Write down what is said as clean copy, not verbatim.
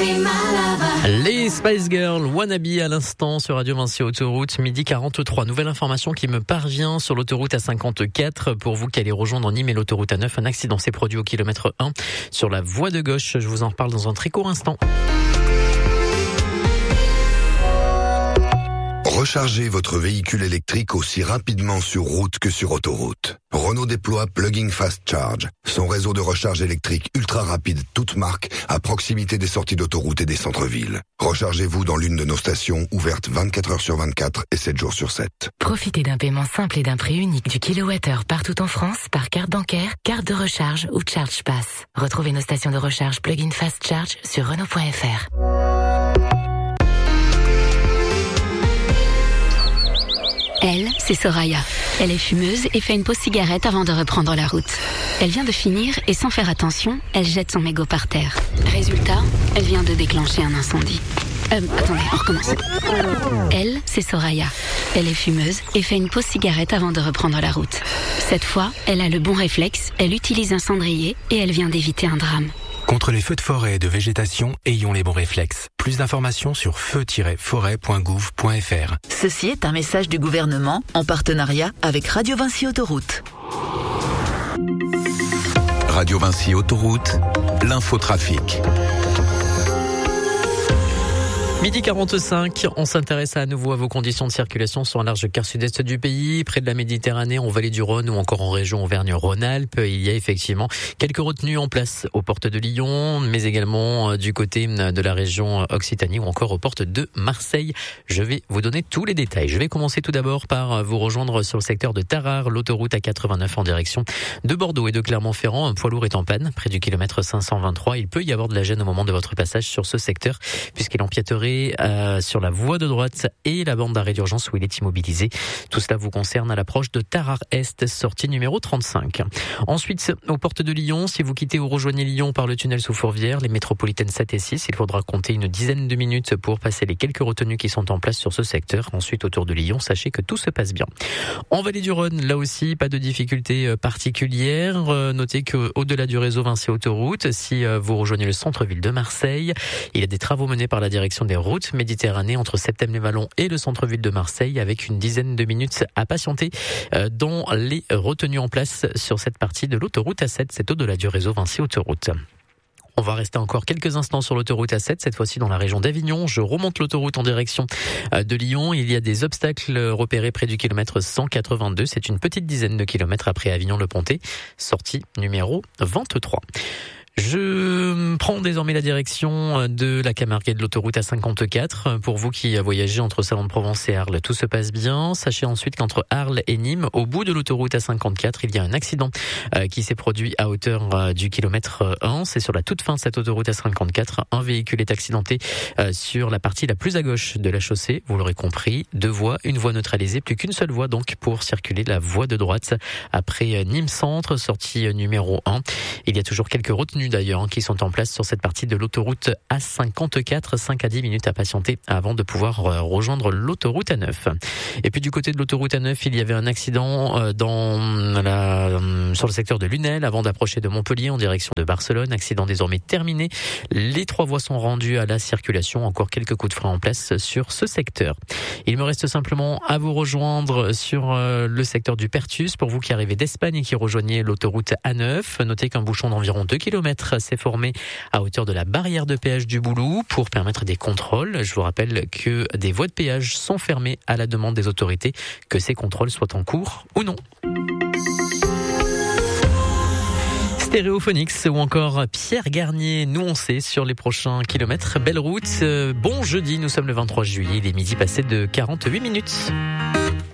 Les Spice Girls, Wannabe à l'instant sur Radio Vinci Autoroute, midi 43. Nouvelle information qui me parvient sur l'autoroute A54. Pour vous qui allez rejoindre Nîmes et l'autoroute A9, un accident s'est produit au kilomètre 1 sur la voie de gauche. Je vous en reparle dans un très court instant. Rechargez votre véhicule électrique aussi rapidement sur route que sur autoroute. Renault déploie Plug-in Fast Charge, son réseau de recharge électrique ultra rapide toute marque à proximité des sorties d'autoroute et des centres-villes. Rechargez-vous dans l'une de nos stations ouvertes 24 heures sur 24 et 7 jours sur 7. Profitez d'un paiement simple et d'un prix unique du kilowattheure partout en France par carte bancaire, carte de recharge ou Charge Pass. Retrouvez nos stations de recharge Plug-in Fast Charge sur Renault.fr. Elle, c'est Soraya. Elle est fumeuse et fait une pause cigarette avant de reprendre la route. Elle vient de finir et sans faire attention, elle jette son mégot par terre. Résultat, elle vient de déclencher un incendie. Attendez, on recommence. Elle, c'est Soraya. Elle est fumeuse et fait une pause cigarette avant de reprendre la route. Cette fois, elle a le bon réflexe, elle utilise un cendrier et elle vient d'éviter un drame. Contre les feux de forêt et de végétation, ayons les bons réflexes. Plus d'informations sur feu-forêt.gouv.fr. Ceci est un message du gouvernement en partenariat avec Radio Vinci Autoroute. Radio Vinci Autoroute, l'infotrafic. Midi 45, on s'intéresse à nouveau à vos conditions de circulation sur un large quart sud-est du pays, près de la Méditerranée, en vallée du Rhône ou encore en région Auvergne-Rhône-Alpes. Il y a effectivement quelques retenues en place aux portes de Lyon, mais également du côté de la région Occitanie ou encore aux portes de Marseille. Je vais vous donner tous les détails. Je vais commencer tout d'abord par vous rejoindre sur le secteur de Tarare, l'autoroute A89 en direction de Bordeaux et de Clermont-Ferrand. Un poids lourd est en panne, près du kilomètre 523. Il peut y avoir de la gêne au moment de votre passage sur ce secteur, puisqu'il empiéterait sur la voie de droite et la bande d'arrêt d'urgence où il est immobilisé. Tout cela vous concerne à l'approche de Tarare Est, sortie numéro 35. Ensuite, aux portes de Lyon, si vous quittez ou rejoignez Lyon par le tunnel sous Fourvière, les métropolitaines 7 et 6, il faudra compter une dizaine de minutes pour passer les quelques retenues qui sont en place sur ce secteur. Ensuite, autour de Lyon, sachez que tout se passe bien. En vallée du Rhône, là aussi, pas de difficultés particulières. Notez que au-delà du réseau Vinci Autoroute, si vous rejoignez le centre-ville de Marseille, il y a des travaux menés par la direction des routes Méditerranée entre Septem-les-Vallons et le centre-ville de Marseille, avec une dizaine de minutes à patienter dans les retenues en place sur cette partie de l'autoroute A7. C'est au-delà du réseau Vinci Autoroute. On va rester encore quelques instants sur l'autoroute A7, cette fois-ci dans la région d'Avignon. Je remonte l'autoroute en direction de Lyon. Il y a des obstacles repérés près du kilomètre 182. C'est une petite dizaine de kilomètres après Avignon-le-Pontet, sortie numéro 23. Je prends désormais la direction de la Camargue et de l'autoroute A54. Pour vous qui voyagez entre Salon de Provence et Arles, tout se passe bien. Sachez ensuite qu'entre Arles et Nîmes, au bout de l'autoroute A54, il y a un accident qui s'est produit à hauteur du kilomètre 1. C'est sur la toute fin de cette autoroute A54. Un véhicule est accidenté sur la partie la plus à gauche de la chaussée. Vous l'aurez compris, 2 voies, une voie neutralisée, plus qu'une seule voie donc pour circuler la voie de droite après Nîmes Centre, sortie numéro 1. Il y a toujours quelques retenues d'ailleurs qui sont en place sur cette partie de l'autoroute A54, 5 à 10 minutes à patienter avant de pouvoir rejoindre l'autoroute A9. Et puis du côté de l'autoroute A9, il y avait un accident sur le secteur de Lunel avant d'approcher de Montpellier en direction de Barcelone. Accident désormais terminé. Les 3 voies sont rendues à la circulation. Encore quelques coups de frein en place sur ce secteur. Il me reste simplement à vous rejoindre sur le secteur du Pertus. Pour vous qui arrivez d'Espagne et qui rejoignez l'autoroute A9, notez qu'un bouchon d'environ 2 km s'est formé à hauteur de la barrière de péage du Boulou pour permettre des contrôles. Je vous rappelle que des voies de péage sont fermées à la demande des autorités, que ces contrôles soient en cours ou non. Stéréophonix ou encore Pierre Garnier, nous on sait sur les prochains kilomètres. Belle route, bon jeudi, nous sommes le 23 juillet, il est midi passé de 48 minutes.